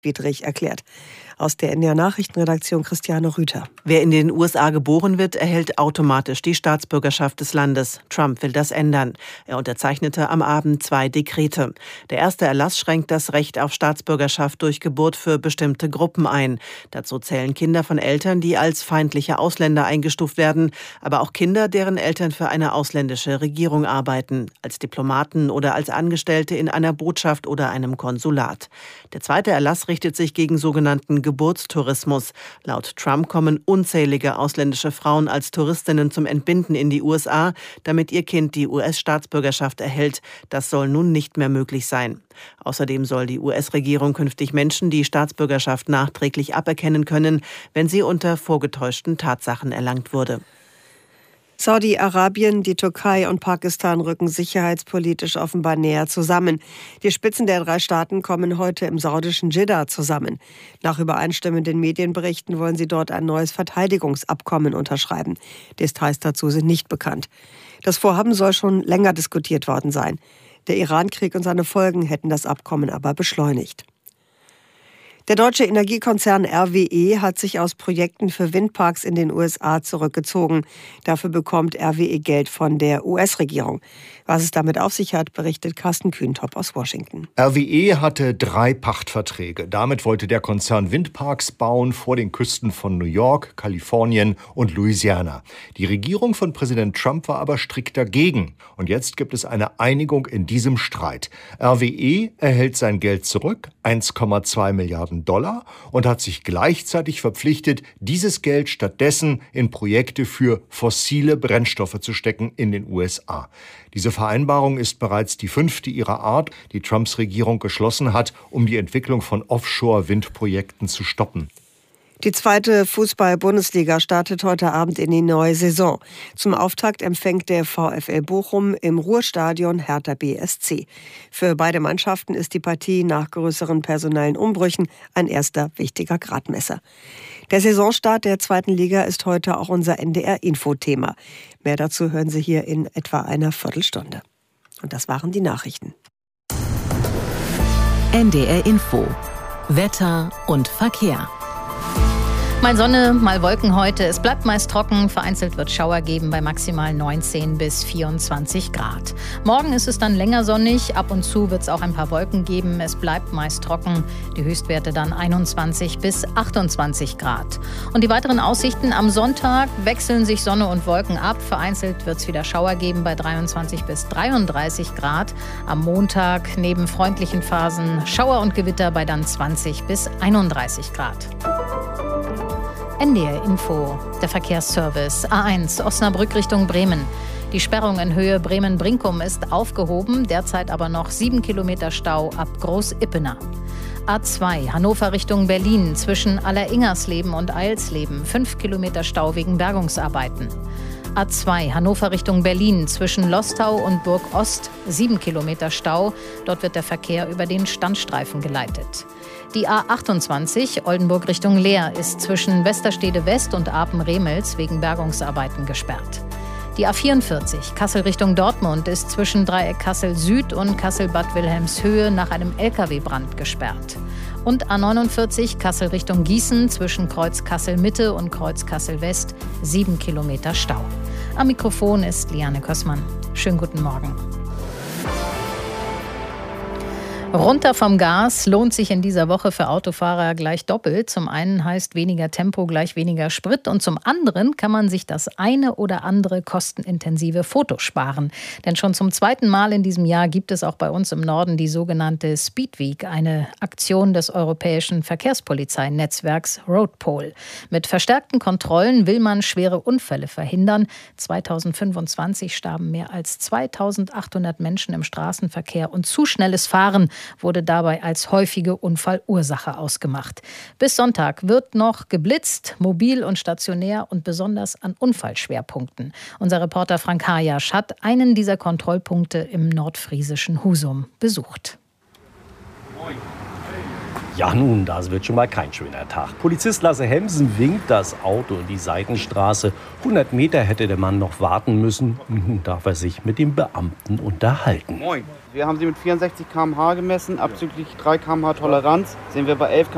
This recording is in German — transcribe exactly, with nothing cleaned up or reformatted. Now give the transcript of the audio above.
widrig erklärt. Aus der N D R-Nachrichtenredaktion Christiane Rüther. Wer in den U S A geboren wird, erhält automatisch die Staatsbürgerschaft des Landes. Trump will das ändern. Er unterzeichnete am Abend zwei Dekrete. Der erste Erlass schränkt das Recht auf Staatsbürgerschaft durch Geburt für bestimmte Gruppen ein. Dazu zählen Kinder von Eltern, die als feindliche Ausländer eingestuft werden, aber auch Kinder, deren Eltern für eine ausländische Regierung arbeiten, als Diplomaten oder als Angestellte in einer Botschaft oder einem Konsulat. Der zweite Erlass richtet sich gegen sogenannten Geburtstourismus. Laut Trump kommen unzählige ausländische Frauen als Touristinnen zum Entbinden in die U S A, damit ihr Kind die U S-Staatsbürgerschaft erhält. Das soll nun nicht mehr möglich sein. Außerdem soll die U S-Regierung künftig Menschen die Staatsbürgerschaft nachträglich aberkennen können, wenn sie unter vorgetäuschten Tatsachen erlangt wurde. Saudi-Arabien, die Türkei und Pakistan rücken sicherheitspolitisch offenbar näher zusammen. Die Spitzen der drei Staaten kommen heute im saudischen Dschidda zusammen. Nach übereinstimmenden Medienberichten wollen sie dort ein neues Verteidigungsabkommen unterschreiben. Details dazu sind nicht bekannt. Das Vorhaben soll schon länger diskutiert worden sein. Der Irankrieg und seine Folgen hätten das Abkommen aber beschleunigt. Der deutsche Energiekonzern R W E hat sich aus Projekten für Windparks in den U S A zurückgezogen. Dafür bekommt R W E Geld von der U S-Regierung. Was es damit auf sich hat, berichtet Carsten Kühntop aus Washington. R W E hatte drei Pachtverträge. Damit wollte der Konzern Windparks bauen vor den Küsten von New York, Kalifornien und Louisiana. Die Regierung von Präsident Trump war aber strikt dagegen. Und jetzt gibt es eine Einigung in diesem Streit. R W E erhält sein Geld zurück, eins Komma zwei Milliarden Dollar, und hat sich gleichzeitig verpflichtet, dieses Geld stattdessen in Projekte für fossile Brennstoffe zu stecken in den U S A. Diese Vereinbarung ist bereits die fünfte ihrer Art, die Trumps Regierung geschlossen hat, um die Entwicklung von Offshore-Windprojekten zu stoppen. Die zweite Fußball-Bundesliga startet heute Abend in die neue Saison. Zum Auftakt empfängt der VfL Bochum im Ruhrstadion Hertha B S C. Für beide Mannschaften ist die Partie nach größeren personellen Umbrüchen ein erster wichtiger Gradmesser. Der Saisonstart der zweiten Liga ist heute auch unser N D R-Info-Thema. Mehr dazu hören Sie hier in etwa einer Viertelstunde. Und das waren die Nachrichten. N D R-Info. Wetter und Verkehr. Mal Sonne, mal Wolken heute. Es bleibt meist trocken. Vereinzelt wird Schauer geben bei maximal neunzehn bis vierundzwanzig Grad. Morgen ist es dann länger sonnig. Ab und zu wird es auch ein paar Wolken geben. Es bleibt meist trocken. Die Höchstwerte dann einundzwanzig bis achtundzwanzig Grad. Und die weiteren Aussichten: am Sonntag wechseln sich Sonne und Wolken ab. Vereinzelt wird es wieder Schauer geben bei dreiundzwanzig bis dreiunddreißig Grad. Am Montag neben freundlichen Phasen Schauer und Gewitter bei dann zwanzig bis einunddreißig Grad. N D R Info, der Verkehrsservice. A eins, Osnabrück Richtung Bremen. Die Sperrung in Höhe Bremen-Brinkum ist aufgehoben, derzeit aber noch sieben Kilometer Stau ab Groß-Ippener. A zwei, Hannover Richtung Berlin, zwischen Alleringersleben und Eilsleben, fünf Kilometer Stau wegen Bergungsarbeiten. A zwei, Hannover Richtung Berlin, zwischen Lostau und Burg Ost, sieben Kilometer Stau. Dort wird der Verkehr über den Standstreifen geleitet. Die A achtundzwanzig, Oldenburg Richtung Leer, ist zwischen Westerstede West und Apen-Remels wegen Bergungsarbeiten gesperrt. Die A vierundvierzig, Kassel Richtung Dortmund, ist zwischen Dreieck Kassel Süd und Kassel-Bad Wilhelmshöhe nach einem L K W-Brand gesperrt. Und A neunundvierzig, Kassel Richtung Gießen, zwischen Kreuz Kassel Mitte und Kreuz Kassel West, sieben Kilometer Stau. Am Mikrofon ist Liane Kössmann. Schönen guten Morgen. Runter vom Gas lohnt sich in dieser Woche für Autofahrer gleich doppelt. Zum einen heißt weniger Tempo gleich weniger Sprit und zum anderen kann man sich das eine oder andere kostenintensive Foto sparen. Denn schon zum zweiten Mal in diesem Jahr gibt es auch bei uns im Norden die sogenannte Speed Week, eine Aktion des europäischen Verkehrspolizeinetzwerks Roadpol. Mit verstärkten Kontrollen will man schwere Unfälle verhindern. zweitausendfünfundzwanzig starben mehr als zweitausendachthundert Menschen im Straßenverkehr und zu schnelles Fahren wurde dabei als häufige Unfallursache ausgemacht. Bis Sonntag wird noch geblitzt, mobil und stationär und besonders an Unfallschwerpunkten. Unser Reporter Frank Harjasch hat einen dieser Kontrollpunkte im nordfriesischen Husum besucht. Ja nun, das wird schon mal kein schöner Tag. Polizist Lasse Hemsen winkt das Auto in die Seitenstraße. hundert Meter hätte der Mann noch warten müssen. Nun darf er sich mit dem Beamten unterhalten. Moin. Wir haben sie mit vierundsechzig Kilometer pro Stunde gemessen, abzüglich drei Kilometer pro Stunde Toleranz sind wir bei elf Kilometer